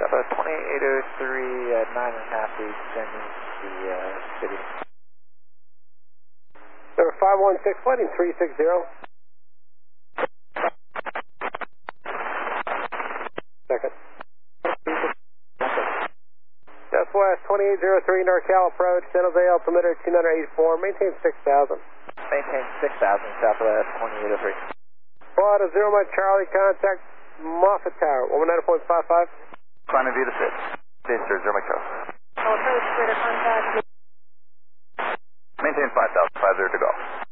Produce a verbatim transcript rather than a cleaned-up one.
Papa twenty-eight oh three at nine and a half, descending the uh, city. Number five one six, flighting three six zero. Second. Southwest twenty-eight oh three, NorCal approach, San Jose altimeter two nine eight four, maintain six thousand. Maintain six thousand, Southwest twenty-eight oh three. Flight of zero Mike Charlie, contact Moffett Tower, one nine point five five. Climb and view to six. This is zero Mike Charlie. All approach, clear to contact. Maintain five thousand, five zero to go.